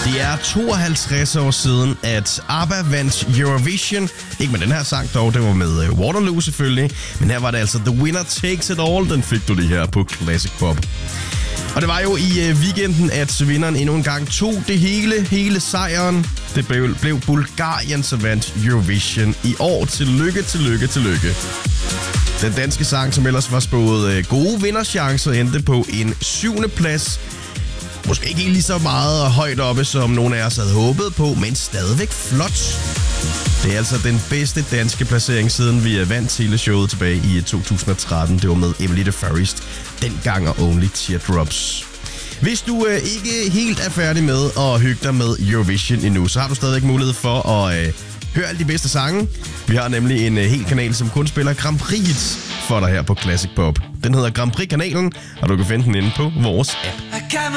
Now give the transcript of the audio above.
Det er 52 år siden, at ABBA vandt Eurovision. Ikke med den her sang dog, det var med Waterloo selvfølgelig. Men her var det altså The Winner Takes It All. Den fik du lige her på Classic Pop. Og det var jo i weekenden, at vinderen endnu en gang tog det hele sejren. Det blev Bulgarien, som vandt Eurovision i år. Tillykke. Den danske sang, som ellers var spået gode vinderchancer, endte på en 7. plads. Måske ikke lige så meget højt oppe, som nogle af os havde håbet på, men stadigvæk flot. Det er altså den bedste danske placering, siden vi vandt hele showet tilbage i 2013. Det var med Emily de Forest, dengang og Only Teardrops. Hvis du ikke helt er færdig med at hygge dig med Eurovision endnu, så har du stadigvæk mulighed for at høre alle de bedste sange. Vi har nemlig en hel kanal, som kun spiller Grand Prix for dig her på Classic Pop. Den hedder Grand Prix-kanalen, og du kan finde den inde på vores app.